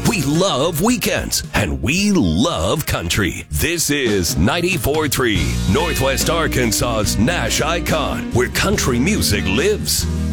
We love weekends, and we love country. This is 94.3 Northwest Arkansas's Nash Icon, where country music lives.